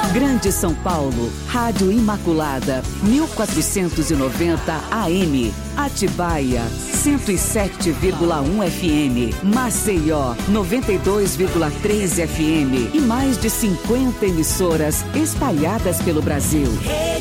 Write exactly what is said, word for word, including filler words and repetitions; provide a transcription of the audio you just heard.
Grande São Paulo, Rádio Imaculada, mil quatrocentos e noventa A M. Atibaia, cento e sete vírgula um F M. Maceió, noventa e dois vírgula três F M. E mais de cinquenta emissoras espalhadas pelo Brasil.